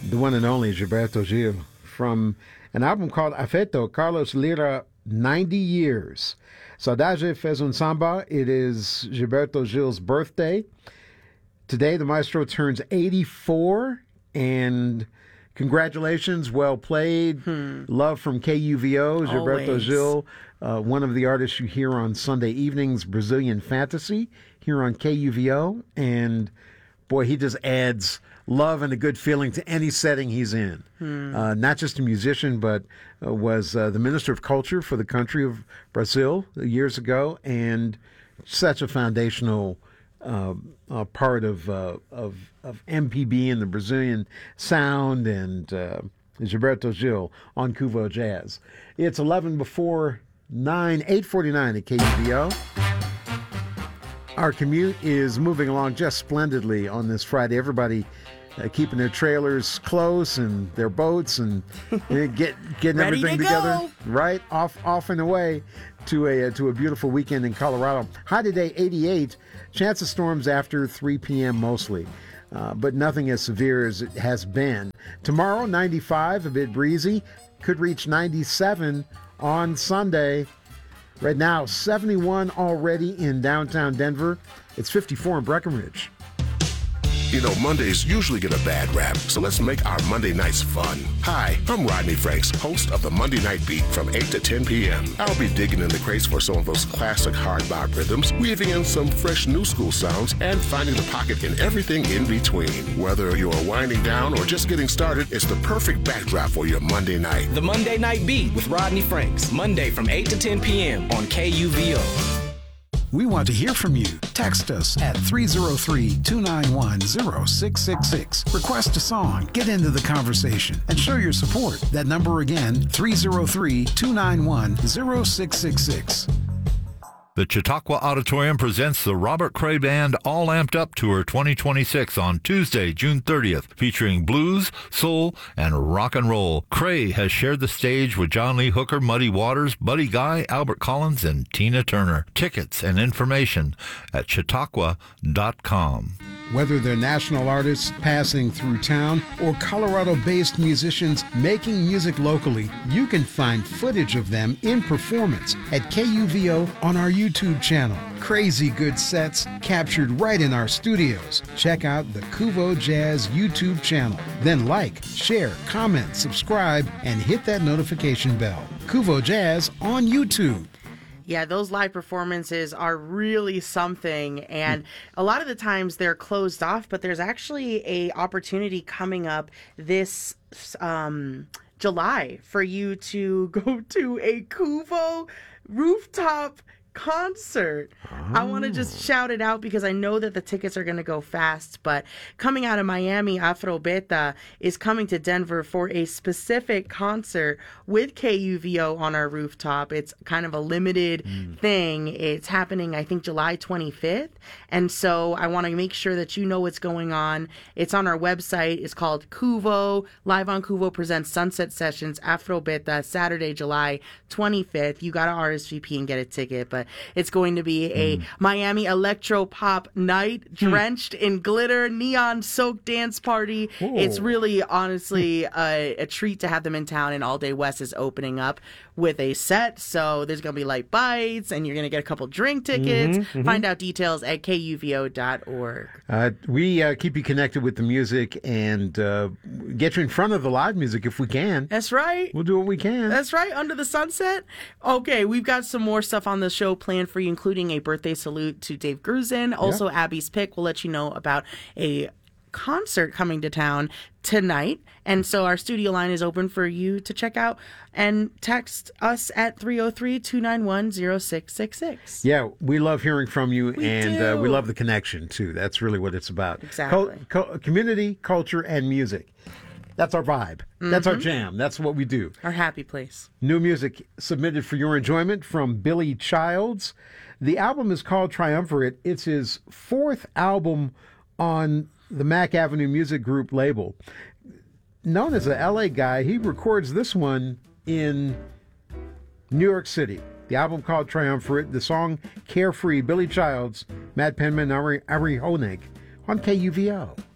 the one and only Gilberto Gil, from an album called Afeto, Carlos Lira, 90 Years. Saudade fez um samba. It is Gilberto Gil's birthday. Today, the maestro turns 84, and congratulations, well played. Love from KUVO, Gilberto Gil, one of the artists you hear on Sunday evenings, Brazilian Fantasy, here on KUVO. And boy, he just adds love and a good feeling to any setting he's in. Not just a musician, but was the Minister of Culture for the country of Brazil years ago, and such a foundational part of MPB and the Brazilian sound, and Gilberto Gil on Cuvo Jazz. It's 11 before 9, 8:49 at KUVO. Our commute is moving along just splendidly on this Friday. Everybody keeping their trailers close and their boats and getting everything together. Right, off and away to a beautiful weekend in Colorado. High today, 88. Chance of storms after 3 p.m. mostly, but nothing as severe as it has been. Tomorrow, 95, a bit breezy. Could reach 97 on Sunday. Right now, 71 already in downtown Denver. It's 54 in Breckenridge. You know, Mondays usually get a bad rap, so let's make our Monday nights fun. Hi, I'm Rodney Franks, host of the Monday Night Beat from 8 to 10 p.m. I'll be digging in the crates for some of those classic hard bop rhythms, weaving in some fresh new school sounds, and finding the pocket in everything in between. Whether you're winding down or just getting started, it's the perfect backdrop for your Monday night. The Monday Night Beat with Rodney Franks, Monday from 8 to 10 p.m. on KUVO. We want to hear from you. Text us at 303-291-0666. Request a song, get into the conversation, and show your support. That number again, 303-291-0666. The Chautauqua Auditorium presents the Robert Cray Band All Amped Up Tour 2026 on Tuesday, June 30th, featuring blues, soul, and rock and roll. Cray has shared the stage with John Lee Hooker, Muddy Waters, Buddy Guy, Albert Collins, and Tina Turner. Tickets and information at chautauqua.com. Whether they're national artists passing through town or Colorado-based musicians making music locally, you can find footage of them in performance at KUVO on our YouTube channel. Crazy good sets captured right in our studios. Check out the Cuvo Jazz YouTube channel. Then like, share, comment, subscribe, and hit that notification bell. Cuvo Jazz on YouTube. Yeah, those live performances are really something, and a lot of the times they're closed off, but there's actually a opportunity coming up this July for you to go to a Cuvo rooftop concert. I want to just shout it out because I know that the tickets are going to go fast, but coming out of Miami, Afro Beta is coming to Denver for a specific concert with KUVO on our rooftop. It's kind of a limited thing. It's happening, I think, July 25th, and so I want to make sure that you know what's going on. It's on our website. It's called Cuvo. Live on Cuvo presents Sunset Sessions, Afro Beta, Saturday, July 25th. You got to RSVP and get a ticket, but it's going to be a Miami electro pop night, drenched in glitter, neon soaked dance party. Ooh. It's really, honestly, a treat to have them in town. And All Day West is opening up with a set, so there's going to be light bites, and you're going to get a couple drink tickets. Find out details at kuvo.org. We keep you connected with the music and get you in front of the live music if we can. That's right. We'll do what we can. That's right. Under the sunset. Okay, we've got some more stuff on the show planned for you, including a birthday salute to Dave Grusin. Also, Abby's Pick will let you know about a concert coming to town tonight, and so our studio line is open for you to check out and text us at 303-291-0666. Yeah, we love hearing from you, We and do. we love the connection too. That's really what it's about. Exactly. Community, culture, and music. That's our vibe. That's our jam. That's what we do. Our happy place. New music submitted for your enjoyment from Billy Childs. The album is called Triumvirate. It's his fourth album on the Mack Avenue Music Group label. Known as a LA guy, he records this one in New York City. The album called Triumvirate, the song Carefree, Billy Childs, Matt Penman, Ari Honig on KUVO.